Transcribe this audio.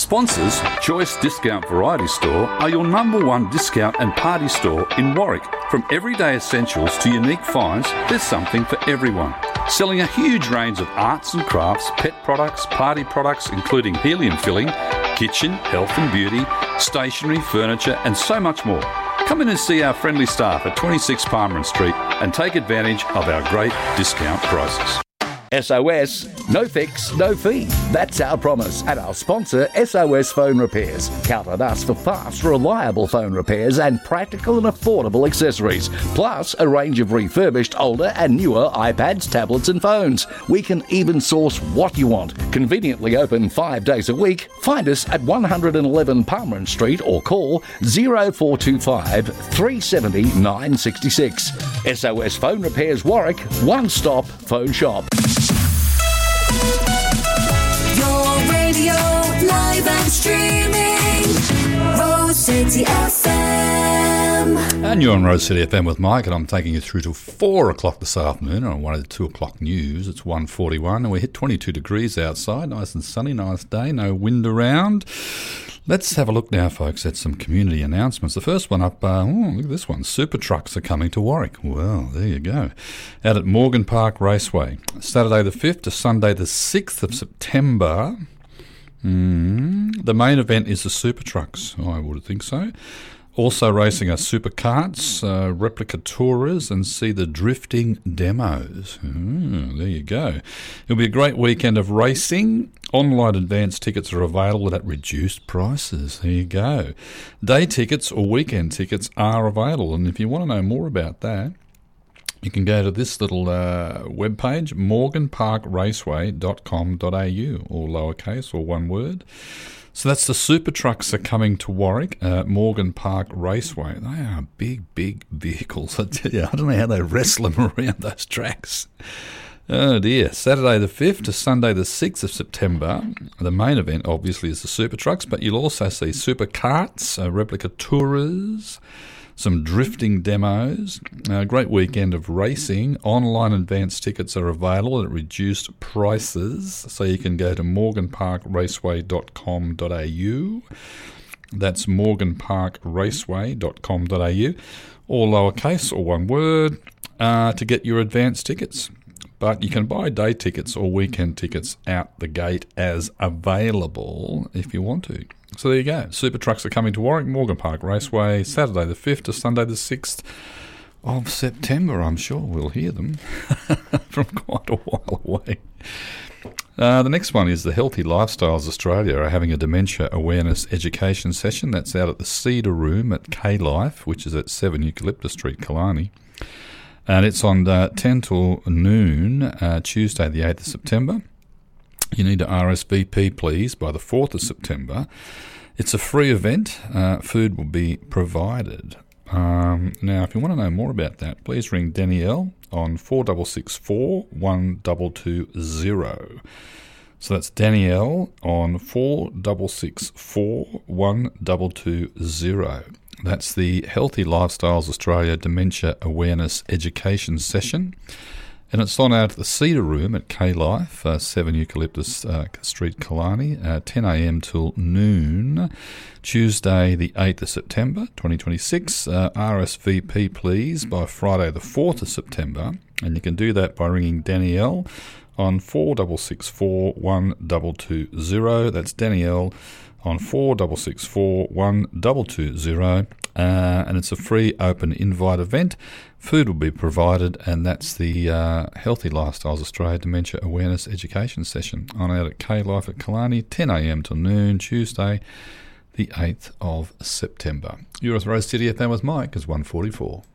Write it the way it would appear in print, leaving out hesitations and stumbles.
Sponsors, Choice Discount Variety Store, are your number one discount and party store in Warwick. From everyday essentials to unique finds, there's something for everyone. Selling a huge range of arts and crafts, pet products, party products including helium filling, kitchen, health and beauty, stationery, furniture and so much more. Come in and see our friendly staff at 26 Palmer Street and take advantage of our great discount prices. SOS, no fix, no fee. That's our promise at our sponsor, SOS Phone Repairs. Count on us for fast, reliable phone repairs and practical and affordable accessories. Plus, a range of refurbished, older and newer iPads, tablets and phones. We can even source what you want. Conveniently open 5 days a week. Find us at 111 Palmer Street or call 0425 370 966. SOS Phone Repairs Warwick, one-stop phone shop. Your radio, live and streaming, Rose City FM. And you're on Rose City FM with Mike, and I'm taking you through till 4 o'clock this afternoon on one of the 2 o'clock news. It's 1:41 and we hit 22 degrees outside. Nice and sunny, nice day, no wind around. Let's have a look now, folks, at some community announcements. The first one up, look at this one. Super trucks are coming to Warwick. Well, there you go. Out at Morgan Park Raceway. Saturday the 5th to Sunday the 6th of September. The main event is the super trucks. I would think so. Also racing are super karts, replica tourers, and see the drifting demos. There you go. It'll be a great weekend of racing. Online advance tickets are available at reduced prices. There you go. Day tickets or weekend tickets are available. And if you want to know more about that, you can go to this little webpage, morganparkraceway.com.au, all lowercase or one word. So that's the super trucks are coming to Warwick, Morgan Park Raceway. They are big, big vehicles. I tell you, I don't know how they wrestle them around those tracks. Oh dear. Saturday the 5th to Sunday the 6th of September. The main event obviously is the super trucks, but you'll also see super karts, replica tourers, some drifting demos, a great weekend of racing. Online advance tickets are available at reduced prices, so you can go to morganparkraceway.com.au. That's morganparkraceway.com.au, all lowercase or one word, to get your advance tickets. But you can buy day tickets or weekend tickets out the gate as available if you want to. So there you go. Super trucks are coming to Warwick, Morgan Park Raceway, Saturday the 5th to Sunday the 6th of September. I'm sure we'll hear them from quite a while away. The next one is the Healthy Lifestyles Australia are having a dementia awareness education session. That's out at the Cedar Room at K-Life, which is at 7 Eucalyptus Street, Killarney. And it's on 10 till noon, Tuesday the 8th of September. You need to RSVP, please, by the 4th of September. It's a free event. Food will be provided. Now, if you want to know more about that, please ring Danielle on 4664 1220. So that's Danielle on 4664 1220. That's the Healthy Lifestyles Australia Dementia Awareness Education Session. And it's on out at the Cedar Room at K-Life, 7 Eucalyptus Street, Killarney, 10 a.m. till noon, Tuesday the 8th of September, 2026. RSVP, please, by Friday the 4th of September. And you can do that by ringing Danielle on 4664 1220. That's Danielle on 4664 1220. And it's a free open invite event. Food will be provided, and that's the Healthy Lifestyles Australia Dementia Awareness Education Session on out at K-Life at Killarney, 10 a.m. till noon, Tuesday the 8th of September. You're with Rose City FM with Mike, it's 1:44.